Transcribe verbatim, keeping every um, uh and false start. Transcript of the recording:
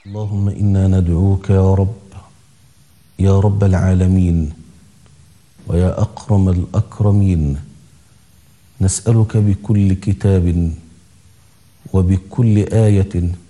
اللهم إنا ندعوك يا رب، يا رب العالمين ويا أكرم الأكرمين، نسألك بكل كتاب وبكل آية